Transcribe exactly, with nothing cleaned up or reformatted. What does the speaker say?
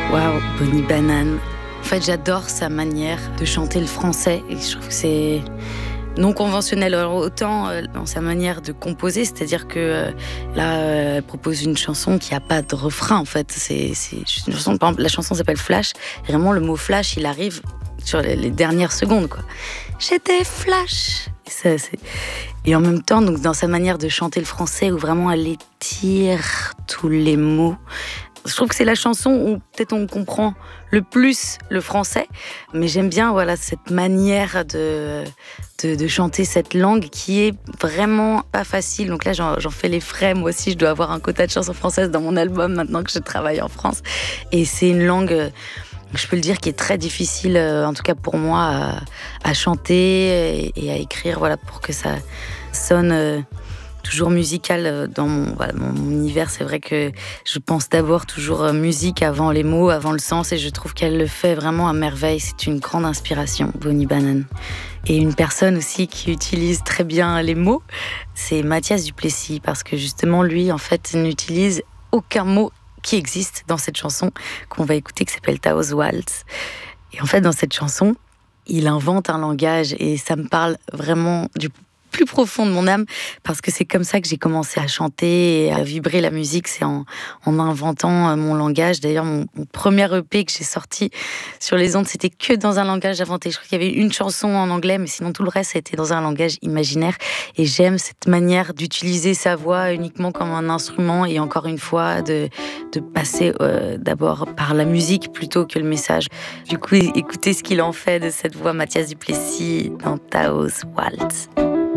Waouh, Bonnie Banane. En fait, j'adore sa manière de chanter le français et je trouve que c'est non conventionnel. Alors, autant euh, dans sa manière de composer, c'est-à-dire que euh, là, euh, elle propose une chanson qui n'a pas de refrain en fait. C'est, c'est une chanson, par exemple, la chanson s'appelle Flash. Et vraiment, le mot flash, il arrive sur les, les dernières secondes, quoi. J'étais flash. Et, ça, c'est... et en même temps, donc, dans sa manière de chanter le français, où vraiment elle étire tous les mots. Je trouve que c'est la chanson où peut-être on comprend le plus le français, mais j'aime bien voilà cette manière de, de, de chanter cette langue qui est vraiment pas facile. Donc là, j'en, j'en fais les frais. Moi aussi, je dois avoir un quota de chansons françaises dans mon album maintenant que je travaille en France. Et c'est une langue, je peux le dire, qui est très difficile, en tout cas pour moi, à, à chanter et à écrire, voilà, pour que ça sonne toujours musical dans mon, voilà, mon, mon univers. C'est vrai que je pense d'abord toujours musique avant les mots, avant le sens, et je trouve qu'elle le fait vraiment à merveille. C'est une grande inspiration, Bonnie Banane. Et une personne aussi qui utilise très bien les mots, c'est Mathias Duplessis, parce que justement, lui, en fait, n'utilise aucun mot qui existe dans cette chanson qu'on va écouter, qui s'appelle Taos Waltz. Et en fait, dans cette chanson, il invente un langage, et ça me parle vraiment du plus profond de mon âme, parce que c'est comme ça que j'ai commencé à chanter et à vibrer la musique, c'est en, en inventant mon langage. D'ailleurs, mon, mon premier E P que j'ai sorti sur les ondes, c'était que dans un langage inventé. Je crois qu'il y avait une chanson en anglais, mais sinon tout le reste, c'était dans un langage imaginaire. Et j'aime cette manière d'utiliser sa voix uniquement comme un instrument, et encore une fois, de, de passer euh, d'abord par la musique plutôt que le message. Du coup, écoutez ce qu'il en fait de cette voix, Mathias Duplessis, dans Taos Waltz.